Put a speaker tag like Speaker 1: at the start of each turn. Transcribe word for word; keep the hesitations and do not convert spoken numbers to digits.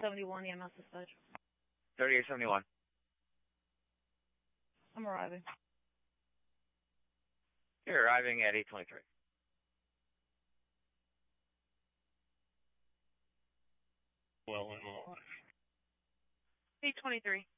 Speaker 1: seventy-one E M S dispatch.
Speaker 2: thirty-eight seventy-one.
Speaker 1: I'm arriving.
Speaker 2: You're arriving at eight twenty-three.
Speaker 3: Well, I'm alive.
Speaker 1: eight twenty-three.